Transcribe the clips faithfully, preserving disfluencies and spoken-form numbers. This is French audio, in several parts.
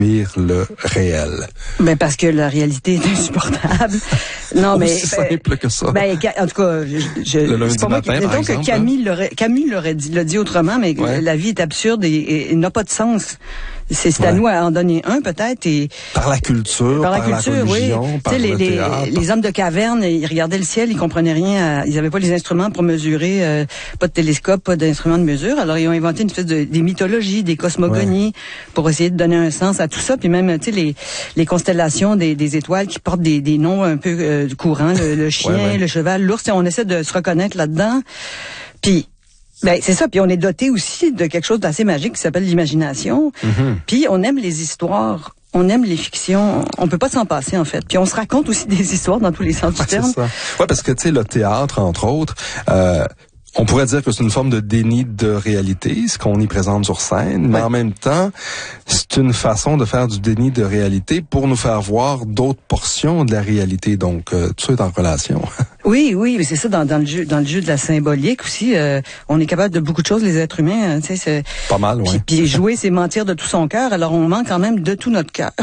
le réel? Ben parce que la réalité est insupportable. Non, mais aussi simple ben, que ça. Ben, en tout cas, je, je le lundi c'est pas matin, moi qui, par exemple, que Camille l'aurait, Camus l'aurait dit, l'a dit autrement, mais ouais. la vie est absurde et, et, et n'a pas de sens. C'est, c'est ouais. à nous à en donner un peut-être et par la culture, par la, par culture, la religion, oui. par les, le les, théâtre. Les hommes de caverne, ils regardaient le ciel, ils comprenaient rien, à, ils avaient pas les instruments pour mesurer, euh, pas de télescope, pas d'instruments de mesure. Alors ils ont inventé une espèce de des mythologies, des cosmogonies ouais. pour essayer de donner un sens à tout ça. Puis même, tu sais, les les constellations des, des étoiles qui portent des, des noms un peu euh, courants, le, le chien, ouais, ouais. le cheval, l'ours. On essaie de se reconnaître là-dedans. Puis ben c'est ça, puis on est doté aussi de quelque chose d'assez magique qui s'appelle l'imagination. Mm-hmm. Puis on aime les histoires, on aime les fictions, on peut pas s'en passer en fait. Puis on se raconte aussi des histoires dans tous les sens du terme. C'est ça. Ouais, parce que tu sais le théâtre entre autres, euh, on pourrait dire que c'est une forme de déni de réalité, ce qu'on y présente sur scène, mais ouais. en même temps, c'est une façon de faire du déni de réalité pour nous faire voir d'autres portions de la réalité. Donc, euh, tout ça est en relation. Oui, oui, mais c'est ça dans, dans le jeu, dans le jeu de la symbolique aussi. Euh, on est capable de beaucoup de choses, les êtres humains. Hein, tu sais, c'est pas mal, oui. Puis, puis jouer, c'est mentir de tout son cœur. Alors, on ment quand même de tout notre cœur.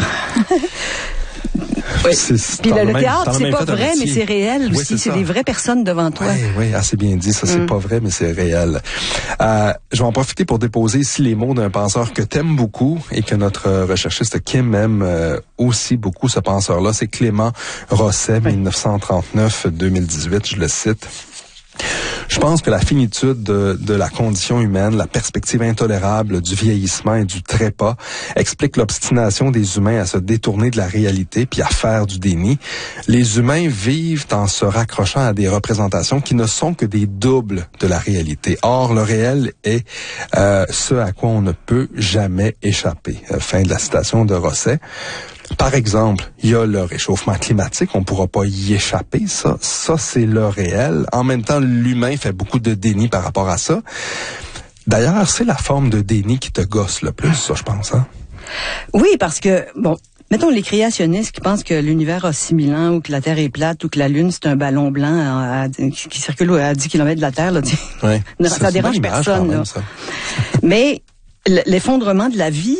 Oui. Puis le, le théâtre, c'est pas vrai, mais c'est réel oui, aussi. C'est, c'est des vraies personnes devant toi. Oui, oui, assez bien dit. Ça, c'est mm. pas vrai, mais c'est réel. Euh, je vais en profiter pour déposer ici les mots d'un penseur que t'aimes beaucoup et que notre recherchiste Kim aime euh, aussi beaucoup, ce penseur-là. C'est Clément Rosset, oui. dix-neuf cent trente-neuf à deux mille dix-huit, je le cite. Je pense que la finitude de, de la condition humaine, la perspective intolérable du vieillissement et du trépas explique l'obstination des humains à se détourner de la réalité puis à faire du déni. Les humains vivent en se raccrochant à des représentations qui ne sont que des doubles de la réalité. Or, le réel est euh, ce à quoi on ne peut jamais échapper. Euh, fin de la citation de Rosset. Par exemple, il y a le réchauffement climatique, on pourra pas y échapper, ça, ça c'est le réel. En même temps, l'humain fait beaucoup de déni par rapport à ça. D'ailleurs, c'est la forme de déni qui te gosse le plus, ça, je pense, hein? Oui, parce que, bon, mettons les créationnistes qui pensent que l'univers a six mille ans ou que la Terre est plate ou que la Lune, c'est un ballon blanc à, à, qui circule à dix kilomètres de la Terre, là. Ouais. ça, ça dérange personne, même, là. Ça. Mais l'effondrement de la vie,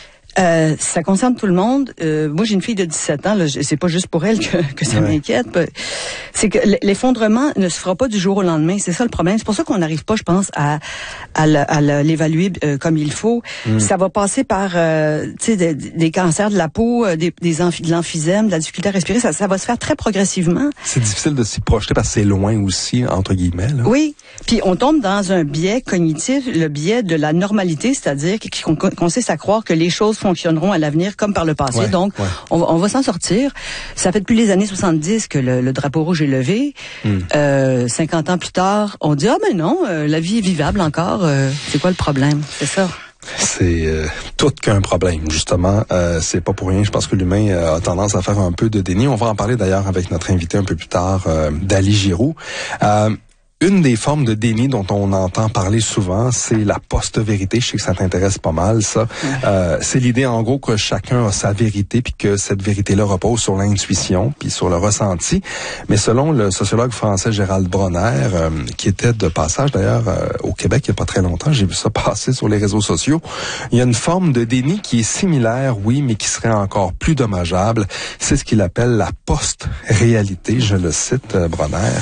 Euh, ça concerne tout le monde. Euh, moi, j'ai une fille de dix-sept ans. Là, c'est pas juste pour elle que, que ça ouais. m'inquiète. C'est que l'effondrement ne se fera pas du jour au lendemain. C'est ça le problème. C'est pour ça qu'on n'arrive pas, je pense, à, à, le, à le, l'évaluer euh, comme il faut. Mm. Ça va passer par, euh, tu sais, des, des cancers de la peau, des, des amphi, de l'emphysème, de la difficulté à respirer. Ça, ça va se faire très progressivement. C'est difficile de s'y projeter parce que c'est loin aussi, entre guillemets. Là. Oui. Puis on tombe dans un biais cognitif, le biais de la normalité, c'est-à-dire qu'on consiste à croire que les choses fonctionneront à l'avenir comme par le passé. Ouais, Donc, ouais. On, on va s'en sortir. Ça fait depuis les années soixante-dix que le, le drapeau rouge est levé. Mm. Euh, cinquante ans plus tard, on dit « Ah, mais non, euh, la vie est vivable encore. Euh, c'est quoi le problème? » C'est ça. C'est euh, tout qu'un problème, justement. Euh, c'est pas pour rien. Je pense que l'humain euh, a tendance à faire un peu de déni. On va en parler d'ailleurs avec notre invité un peu plus tard, euh, Dali Giroux. Euh, Une des formes de déni dont on entend parler souvent, c'est la post-vérité. Je sais que ça t'intéresse pas mal, ça. Mmh. Euh, c'est l'idée, en gros, que chacun a sa vérité, puis que cette vérité-là repose sur l'intuition, puis sur le ressenti. Mais selon le sociologue français Gérald Bronner, euh, qui était de passage d'ailleurs euh, au Québec il y a pas très longtemps, j'ai vu ça passer sur les réseaux sociaux, il y a une forme de déni qui est similaire, oui, mais qui serait encore plus dommageable. C'est ce qu'il appelle la post-réalité. Je le cite, euh, Bronner.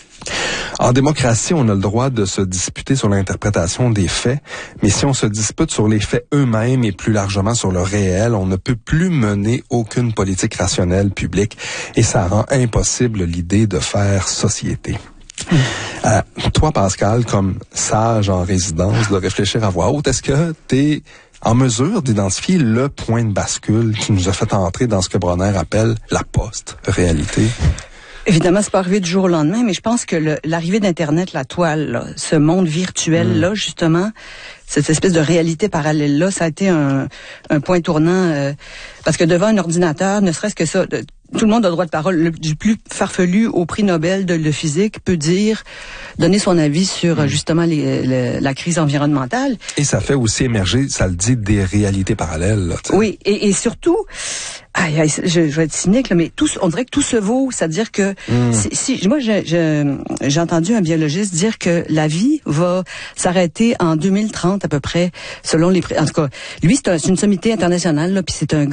En démocratie, on a le droit de se disputer sur l'interprétation des faits, mais si on se dispute sur les faits eux-mêmes et plus largement sur le réel, on ne peut plus mener aucune politique rationnelle publique et ça rend impossible l'idée de faire société. Mmh. Euh, toi, Pascal, comme sage en résidence, de réfléchir à voix haute, est-ce que t'es en mesure d'identifier le point de bascule qui nous a fait entrer dans ce que Bronner appelle la post-réalité? Évidemment, c'est pas arrivé du jour au lendemain, mais je pense que le, l'arrivée d'Internet, la toile, là, ce monde virtuel-là, mmh. justement, cette espèce de réalité parallèle-là, ça a été un, un point tournant. Euh, parce que devant un ordinateur, ne serait-ce que ça, de, tout le monde a droit de parole. Le, du plus farfelu au prix Nobel de, de physique peut dire, donner son avis sur mmh. justement les, les, la crise environnementale. Et ça fait aussi émerger, ça le dit, des réalités parallèles. Là, oui, et, et surtout... Aïe, aïe, je, je vais être cynique, là, mais tout, on dirait que tout se vaut, c'est-à-dire que mm. si, si moi je, je, j'ai entendu un biologiste dire que la vie va s'arrêter en deux mille trente à peu près, selon les, en tout cas, lui c'est, un, c'est une sommité internationale, là, puis c'est un